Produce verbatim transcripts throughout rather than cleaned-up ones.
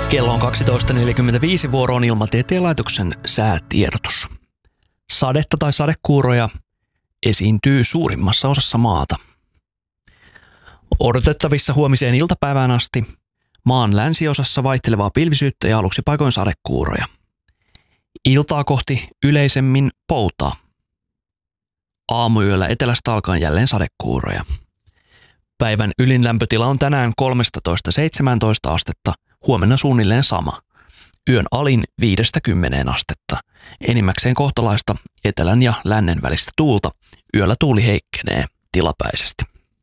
Kello on kaksitoista neljäkymmentäviisi, vuoroon Ilmatieteen laitoksen säätiedotus. Sadetta tai sadekuuroja esiintyy suurimmassa osassa maata. Odotettavissa huomiseen iltapäivään asti maan länsiosassa vaihtelevaa pilvisyyttä ja aluksi paikoin sadekuuroja. Iltaa kohti yleisemmin poutaa. Aamuyöllä etelästä alkaen jälleen sadekuuroja. Päivän ylin lämpötila on tänään kolmetoista seitsemäntoista astetta, huomenna suunnilleen sama. Yön alin viidestä kymmeneen astetta. Enimmäkseen kohtalaista etelän ja lännen välistä tuulta. Yöllä tuuli heikkenee tilapäisesti.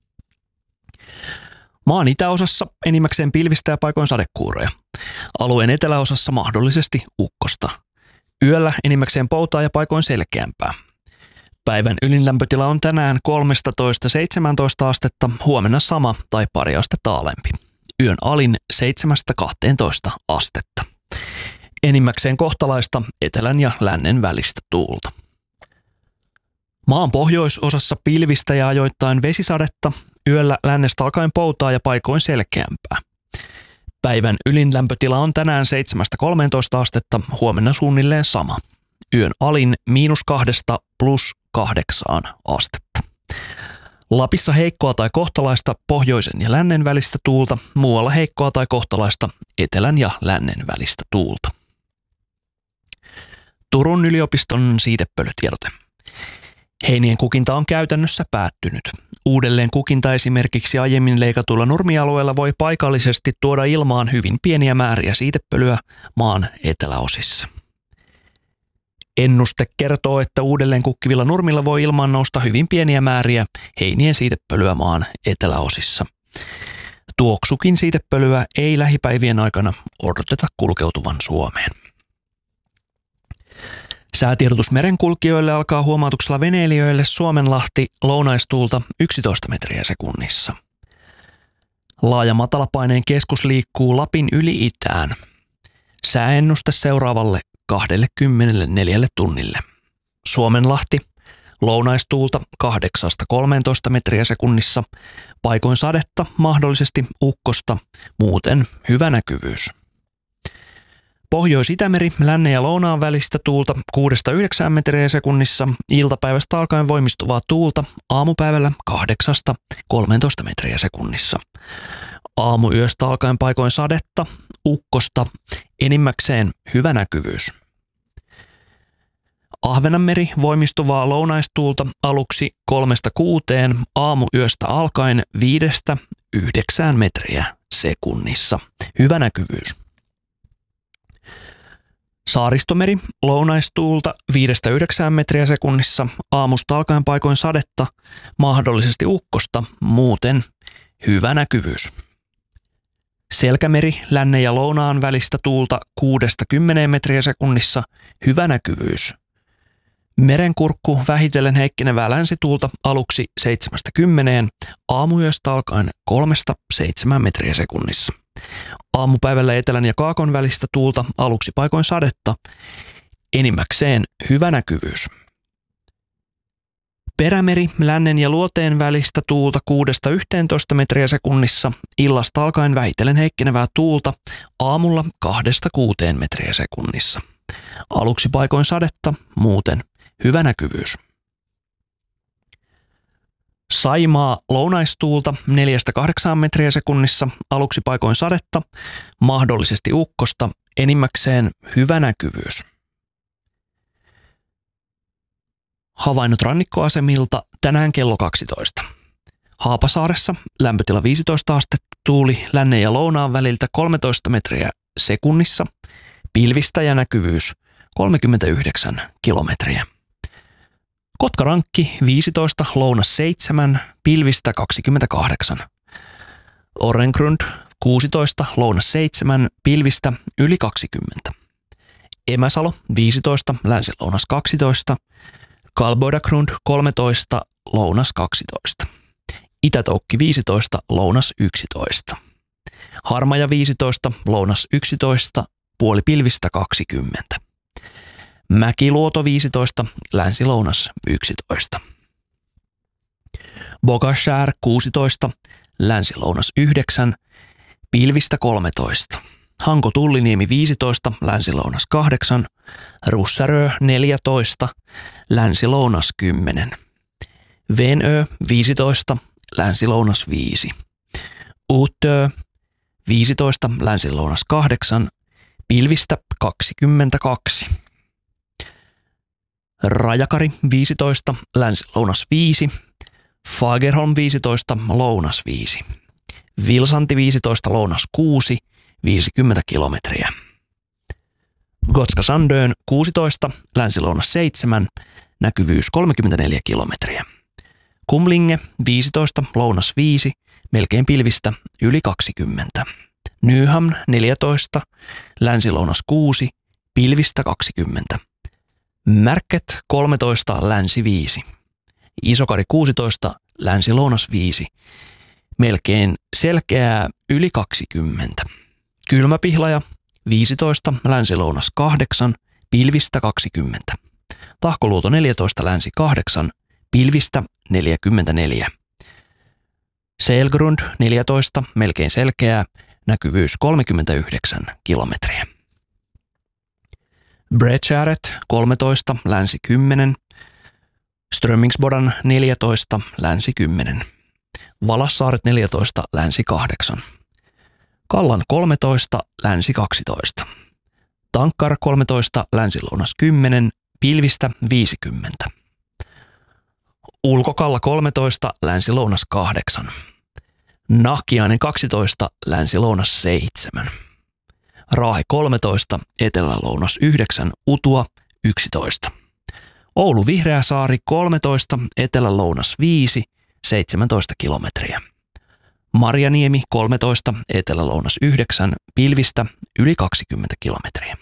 Maan itäosassa enimmäkseen pilvistä ja paikoin sadekuuroja. Alueen eteläosassa mahdollisesti ukkosta. Yöllä enimmäkseen poutaa ja paikoin selkeämpää. Päivän ylin lämpötila on tänään kolmetoista seitsemäntoista astetta, huomenna sama tai pari astetta alempi. Yön alin seitsemästä kahteentoista astetta. Enimmäkseen kohtalaista etelän ja lännen välistä tuulta. Maan pohjoisosassa pilvistä ja ajoittain vesisadetta, yöllä lännestä alkaen poutaa ja paikoin selkeämpää. Päivän ylin lämpötila on tänään seitsemästä kolmeentoista astetta, huomenna suunnilleen sama. Yön alin miinus kahdesta plus kahdeksaan astetta. Lapissa heikkoa tai kohtalaista pohjoisen ja lännen välistä tuulta, muualla heikkoa tai kohtalaista etelän ja lännen välistä tuulta. Turun yliopiston siitepölytiedote. Heinien kukinta on käytännössä päättynyt. Uudelleen kukinta esimerkiksi aiemmin leikatuilla nurmialueilla voi paikallisesti tuoda ilmaan hyvin pieniä määriä siitepölyä maan eteläosissa. Ennuste kertoo, että uudelleen kukkivilla nurmilla voi ilmaan nousta hyvin pieniä määriä heinien siitepölyä maan eteläosissa. Tuoksukin siitepölyä ei lähipäivien aikana odoteta kulkeutuvan Suomeen. Säätiedotus merenkulkijoille alkaa huomautuksella veneilijöille Suomenlahti lounaistuulta yksitoista metriä sekunnissa. Laaja matalapaineen keskus liikkuu Lapin yli itään. Sääennuste seuraavalle kaksikymmentäneljä tunnille. Suomenlahti lounaistuulta kahdeksasta kolmeentoista metriä sekunnissa, paikoin sadetta, mahdollisesti ukkosta, muuten hyvä näkyvyys. Pohjois-Itämeri lännen ja lounaan välistä tuulta kuudesta yhdeksään metriä sekunnissa, iltapäivästä alkaen voimistuvaa tuulta, aamupäivällä kahdeksasta kolmeentoista metriä sekunnissa. Aamuyöstä alkaen paikoin sadetta, ukkosta, enimmäkseen hyvä näkyvyys. Ahvenanmeri voimistuvaa lounaistuulta aluksi kolmesta kuuteen, aamuyöstä alkaen viidestä yhdeksään metriä sekunnissa. Hyvä näkyvyys. Saaristomeri lounaistuulta viidestä yhdeksään metriä sekunnissa, aamusta alkaen paikoin sadetta, mahdollisesti ukkosta, muuten hyvä näkyvyys. Selkämeri lännen ja lounaan välistä tuulta kuudesta kymmeneen metriä sekunnissa, hyvä näkyvyys. Merenkurkku vähitellen heikkenevää länsituulta aluksi seitsemästä kymmeneen, aamuyöstä alkaen kolmesta seitsemään metriä sekunnissa. Aamupäivällä etelän ja kaakon välistä tuulta aluksi paikoin sadetta, enimmäkseen hyvä näkyvyys. Perämeri lännen ja luoteen välistä tuulta kuudesta yhteentoista metriä sekunnissa, illasta alkaen vähitellen heikkenevää tuulta, aamulla kahdesta kuuteen metriä sekunnissa. Aluksi paikoin sadetta, muuten hyvä näkyvyys. Saimaa lounaistuulta neljästä kahdeksaan metriä sekunnissa, aluksi paikoin sadetta, mahdollisesti ukkosta, enimmäkseen hyvä näkyvyys. Havainnot rannikkoasemilta tänään kello kaksitoista. Haapasaaressa lämpötila viisitoista astetta, tuuli lännen ja lounaan väliltä kolmetoista metriä sekunnissa, pilvistä ja näkyvyys kolmekymmentäyhdeksän kilometriä. Kotkarankki viisitoista, lounas seitsemän, pilvistä kaksikymmentäkahdeksan. Orrengrund kuusitoista, lounas seitsemän, pilvistä yli kaksikymmentä. Emäsalo viisitoista, länsi-lounas kaksitoista. Kalbodagrund kolmetoista, lounas kaksitoista. Itätoukki viisitoista, lounas yksitoista. Harmaja viisitoista, lounas yksitoista, puoli pilvistä kaksikymmentä. Mäkiluoto viisitoista, länsi-lounas yksitoista. Bogashär kuusitoista, länsi-lounas yhdeksän, pilvistä kolmetoista. Hanko Tulliniemi viisitoista, länsi-lounas kahdeksan, Russärö neljätoista, länsi-lounas kymmenen, Venö viisitoista, länsi-lounas viisi, Uutö viisitoista, länsi-lounas kahdeksan, pilvistä kaksikymmentäkaksi, Rajakari viisitoista, länsi-lounas viisi, Fagerholm viisitoista, lounas viisi, Vilsanti viisitoista, lounas kuusi, viisikymmentä kilometriä. Gotska Sandön kuusitoista, länsi-lounas seitsemän, näkyvyys kolmekymmentäneljä kilometriä. Kumlinge viisitoista, lounas viisi, melkein pilvistä yli kaksikymmentä. Nyham neljätoista, länsi-lounas kuusi, pilvistä kaksikymmentä. Märket kolmetoista, länsi viisi. Isokari kuusitoista, länsi-lounas viisi, melkein selkeää yli kaksikymmentä. Kylmäpihlaja viisitoista, länsi-lounas kahdeksan, pilvistä kaksikymmentä. Tahkoluoto neljätoista, länsi kahdeksan, pilvistä neljäkymmentäneljä. Selgrund neljätoista, melkein selkeää, näkyvyys kolmekymmentäyhdeksän kilometriä. Bredskäret kolmetoista, länsi kymmenen, Strömingsbodan neljätoista, länsi kymmenen, Valassaaret neljätoista, länsi kahdeksan, Kallan kolmetoista, länsi kaksitoista, Tankkar kolmetoista, länsi-lounas kymmenen, pilvistä viisikymmentä, Ulkokalla kolmetoista, länsi-lounas kahdeksan, Nahkiainen kaksitoista, länsi-lounas seitsemän, Raahe kolmetoista, etelä-lounas yhdeksän, Utua yksitoista, Oulu Vihreäsaari kolmetoista, etelä-lounas viisi, seitsemäntoista kilometriä. Marjaniemi kolmetoista, etelä-lounas yhdeksän, pilvistä yli kaksikymmentä kilometriä.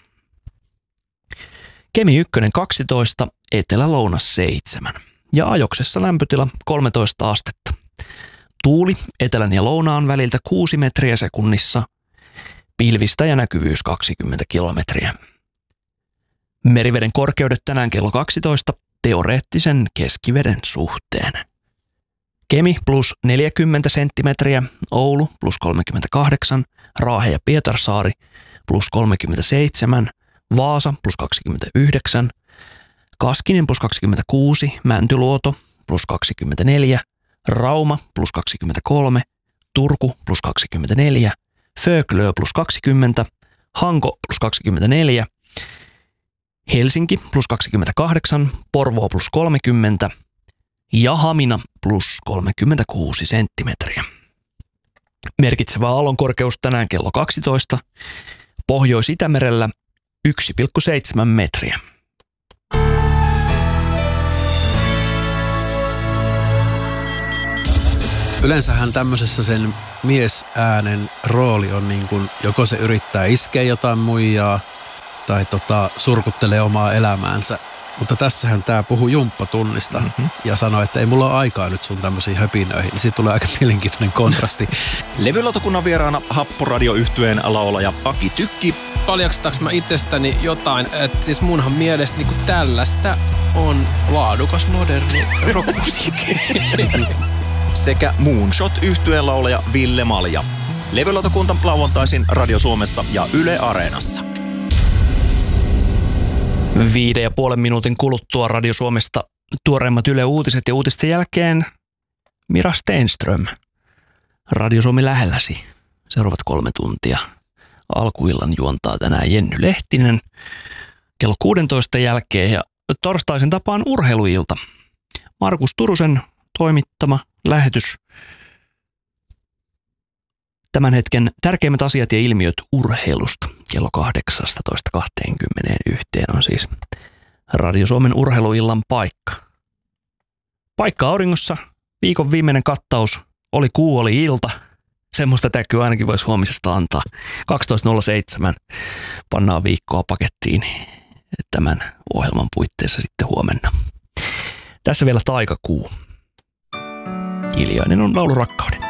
Kemi ykkönen kaksitoista, etelä-lounas seitsemän ja Ajoksessa lämpötila kolmetoista astetta. Tuuli etelän ja lounaan väliltä kuusi metriä sekunnissa, pilvistä ja näkyvyys kaksikymmentä kilometriä. Meriveden korkeudet tänään kello kaksitoista teoreettisen keskiveden suhteen. Kemi plus neljäkymmentä senttimetriä, Oulu plus kolmekymmentäkahdeksan, Raahe ja Pietarsaari plus kolmekymmentäseitsemän, Vaasa plus kaksikymmentäyhdeksän, Kaskinen plus kaksikymmentäkuusi, Mäntyluoto plus kaksikymmentäneljä, Rauma plus kaksikymmentäkolme, Turku plus kaksikymmentäneljä, Föglö plus kaksikymmentä, Hanko plus kaksikymmentäneljä, Helsinki plus kaksikymmentäkahdeksan, Porvoo plus kolmekymmentä ja Hamina plus kolmekymmentäkuusi senttimetriä. Merkitsevä aallonkorkeus tänään kello kaksitoista, Pohjois-Itämerellä yksi pilkku seitsemän metriä. Yleensähän tämmöisessä sen miesäänen rooli on niin kuin, joko se yrittää iskeä jotain muijaa tai tota, surkuttelee omaa elämäänsä. Mutta tässähän tää puhuu jumppatunnista mm-hmm. ja sanoi, että ei mulla ole aikaa nyt sun tämmöisiin höpinöihin. Niin siitä tulee aika mielenkiintoinen kontrasti. Levylautakunnan vieraana Happoradio-yhtyeen laulaja Aki Tykki. Paljastaks mä itsestäni jotain, että siis munhan mielestä niinku tällaista on laadukas moderni rockmusiikki. Sekä Moonshot-yhtyeen laulaja Ville Malja. Levylautakunta lauantaisin Radio Suomessa ja Yle Areenassa. Viiden ja puolen minuutin kuluttua Radio Suomesta tuoreimmat Yle Uutiset ja uutisten jälkeen Mira Stenström. Radio Suomi lähelläsi. Seuraavat kolme tuntia. Alkuillan juontaa tänään Jenny Lehtinen kello kuusitoista jälkeen ja torstaisen tapaan urheiluilta. Markus Turusen toimittama lähetys. Tämän hetken tärkeimmät asiat ja ilmiöt urheilusta kello kahdeksastatoista kaksikymmentäyksi on siis Radio Suomen urheiluillan paikka. Paikka auringossa, viikon viimeinen kattaus, oli kuu, oli ilta. Semmoista täkyä ainakin voisi huomisesta antaa. kaksitoista nolla seitsemän pannaan viikkoa pakettiin tämän ohjelman puitteissa sitten huomenna. Tässä vielä taikakuu. Hiljainen on laulu rakkauden.